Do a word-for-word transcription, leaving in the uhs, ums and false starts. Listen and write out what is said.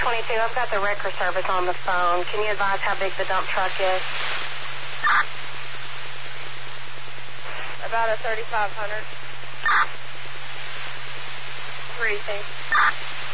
twenty-two, I've got the wrecker service on the phone. Can you advise how big the dump truck is? About a thirty-five hundred. What do you think?